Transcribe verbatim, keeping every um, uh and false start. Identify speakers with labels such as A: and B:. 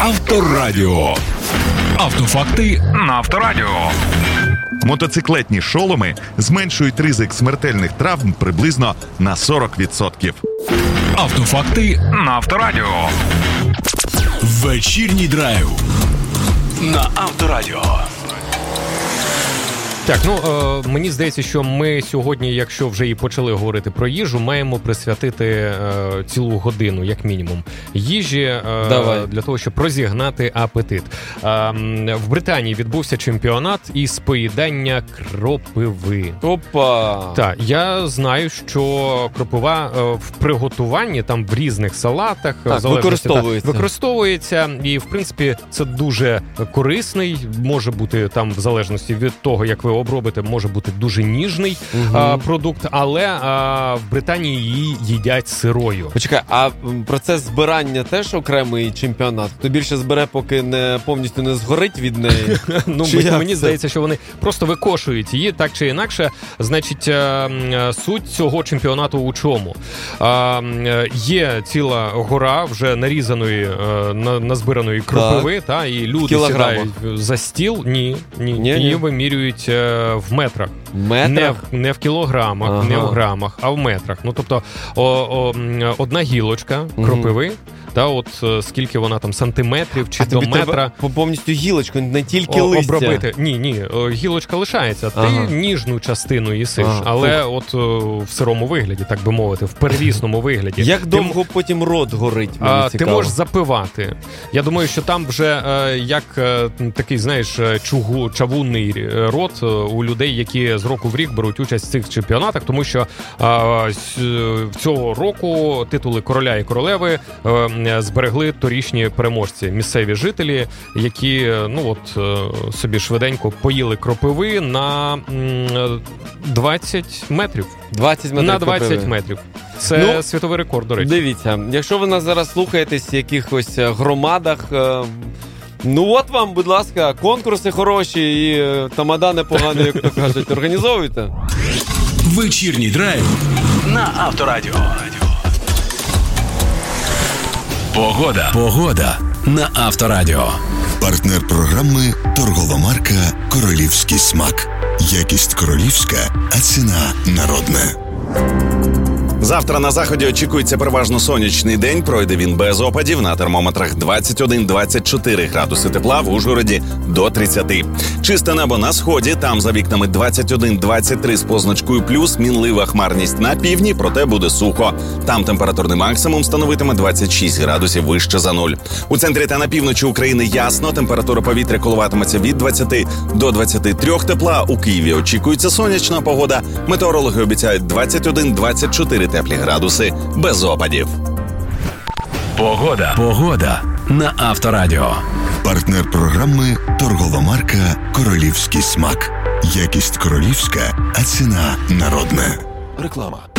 A: Авторадіо. Автофакти на Авторадіо. Мотоциклетні шоломи зменшують ризик смертельних травм приблизно на сорок відсотків. Автофакти на Авторадіо. Вечірній драйв на Авторадіо.
B: Так, ну, е, мені здається, що ми сьогодні, якщо вже і почали говорити про їжу, маємо присвятити е, цілу годину, як мінімум, їжі е, для того, щоб розігнати апетит. Е, в Британії відбувся чемпіонат із поїдання кропиви.
C: Опа!
B: Так, я знаю, що кропива е, в приготуванні, там в різних салатах,
C: так, використовується.
B: Та, використовується, і, в принципі, це дуже корисний, може бути там, в залежності від того, як ви обробите, може бути дуже ніжний угу. а, продукт, але а, в Британії її їдять сирою.
C: Почекай, а процес збирання теж окремий чемпіонат? Хто більше збере, поки не повністю не згорить від неї?
B: Ну, мені здається, що вони просто викошують її, так чи інакше. Значить, суть цього чемпіонату у чому? Є ціла гора вже нарізаної, назбираної кропиви, та, і люди сідають за стіл. Ні, ні, ні, її вимірюють в метрах. Не в, не в кілограмах, ага. не в грамах, а в метрах. Ну, тобто, о, о, одна гілочка кропиви, угу. та от скільки вона там сантиметрів чи
C: а
B: до метра.
C: Треба повністю гілочку, не тільки о, листя.
B: Обробити. Ні, ні, гілочка лишається.
C: Ага.
B: Ти ніжну частину їсиш, ага. але
C: Фух.
B: от в сирому вигляді, так би мовити, в первісному вигляді.
C: Як
B: ти,
C: довго потім рот горить?
B: А, ти можеш запивати. Я думаю, що там вже як такий, знаєш, чугу, чавунний рот у людей, які з року в рік беруть участь в цих чемпіонатах, тому що а, цього року титули короля і королеви а, зберегли торішні переможці, місцеві жителі, які, ну от, собі швиденько поїли кропиви на двадцять метрів.
C: двадцять метрів
B: на двадцять
C: кропиви.
B: Метрів. Це ну, світовий рекорд, до речі.
C: Дивіться, якщо ви нас зараз слухаєтесь в якихось громадах, ну от вам, будь ласка, конкурси хороші і тамада непогані, як то кажуть, організовуйте.
A: Вечірній драйв на Авторадіо. Погода. Погода на Авторадіо.
D: Партнер програми торгова марка «Королівський смак». Якість королівська, а ціна народна.
E: Завтра на заході очікується переважно сонячний день. Пройде він без опадів. На термометрах двадцять один - двадцять чотири градуси тепла, в Ужгороді до тридцяти. Чисте небо на сході, там за вікнами двадцять один - двадцять три з позначкою плюс, мінлива хмарність на півдні, проте буде сухо. Там температурний максимум становитиме двадцять шість градусів вище за нуль. У центрі та на півночі України ясно, температура повітря коливатиметься від двадцяти до двадцяти трьох тепла. У Києві очікується сонячна погода. Метеорологи обіцяють двадцять один - двадцять чотири теплі градуси без опадів.
A: Погода. Погода на Авторадіо.
D: Партнер програми торгова марка «Королівський смак». Якість королівська, а ціна народна.
A: Реклама.